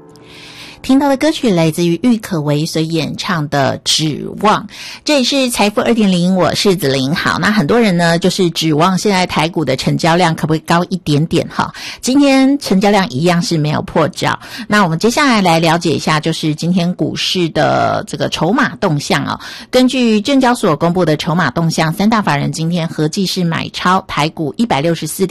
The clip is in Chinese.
听到的歌曲来自于郁可唯所演唱的《指望》，这里是财富 2.0， 我是子琳。好，那很多人呢就是指望现在台股的成交量可不可以高一点点哈？今天成交量一样是没有破兆。那我们接下来来了解一下，就是今天股市的这个筹码动向哦。根据证交所公布的筹码动向，三大法人今天合计是买超台股164